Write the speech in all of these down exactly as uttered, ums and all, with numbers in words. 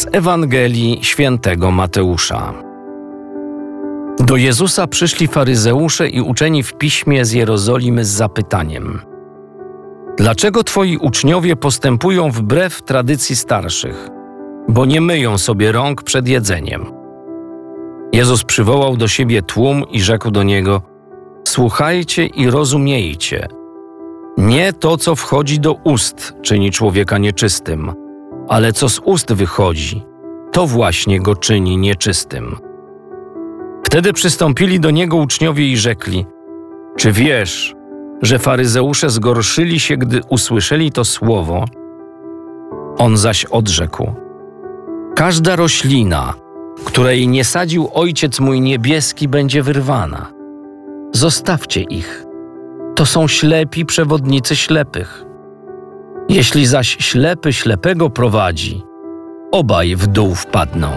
Z Ewangelii Świętego Mateusza. Do Jezusa przyszli faryzeusze i uczeni w piśmie z Jerozolimy z zapytaniem: Dlaczego twoi uczniowie postępują wbrew tradycji starszych, bo nie myją sobie rąk przed jedzeniem? Jezus przywołał do siebie tłum i rzekł do niego: Słuchajcie i rozumiejcie. Nie to, co wchodzi do ust, czyni człowieka nieczystym, ale co z ust wychodzi, to właśnie go czyni nieczystym. Wtedy przystąpili do niego uczniowie i rzekli: Czy wiesz, że faryzeusze zgorszyli się, gdy usłyszeli to słowo? On zaś odrzekł: Każda roślina, której nie sadził Ojciec mój niebieski, będzie wyrwana. Zostawcie ich. To są ślepi przewodnicy ślepych. Jeśli zaś ślepy ślepego prowadzi, obaj w dół wpadną.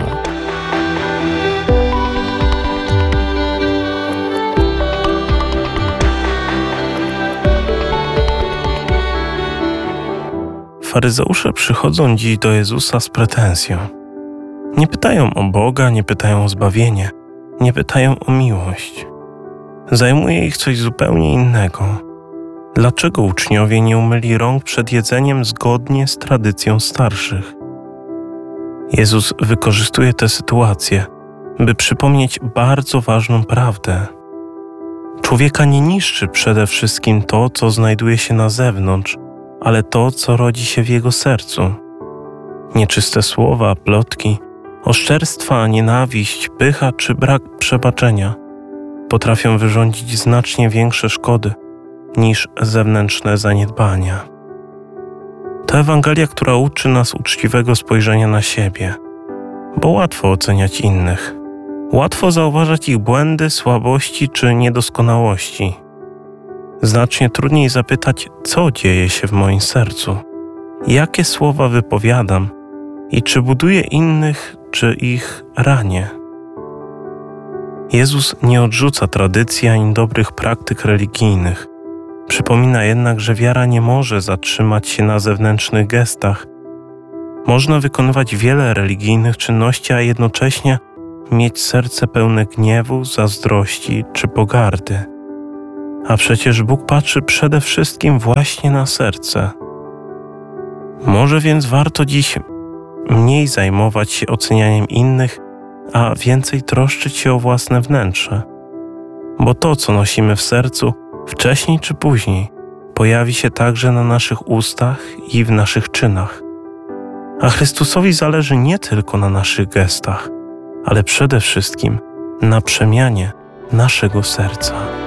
Faryzeusze przychodzą dziś do Jezusa z pretensją. Nie pytają o Boga, nie pytają o zbawienie, nie pytają o miłość. Zajmuje ich coś zupełnie innego. Dlaczego uczniowie nie umyli rąk przed jedzeniem zgodnie z tradycją starszych? Jezus wykorzystuje tę sytuację, by przypomnieć bardzo ważną prawdę. Człowieka nie niszczy przede wszystkim to, co znajduje się na zewnątrz, ale to, co rodzi się w jego sercu. Nieczyste słowa, plotki, oszczerstwa, nienawiść, pycha czy brak przebaczenia potrafią wyrządzić znacznie większe szkody niż zewnętrzne zaniedbania. To Ewangelia, która uczy nas uczciwego spojrzenia na siebie, bo łatwo oceniać innych. Łatwo zauważać ich błędy, słabości czy niedoskonałości. Znacznie trudniej zapytać, co dzieje się w moim sercu, jakie słowa wypowiadam i czy buduję innych, czy ich ranię. Jezus nie odrzuca tradycji ani dobrych praktyk religijnych. Przypomina jednak, że wiara nie może zatrzymać się na zewnętrznych gestach. Można wykonywać wiele religijnych czynności, a jednocześnie mieć serce pełne gniewu, zazdrości czy pogardy. A przecież Bóg patrzy przede wszystkim właśnie na serce. Może więc warto dziś mniej zajmować się ocenianiem innych, a więcej troszczyć się o własne wnętrze. Bo to, co nosimy w sercu, wcześniej czy później pojawi się także na naszych ustach i w naszych czynach. A Chrystusowi zależy nie tylko na naszych gestach, ale przede wszystkim na przemianie naszego serca.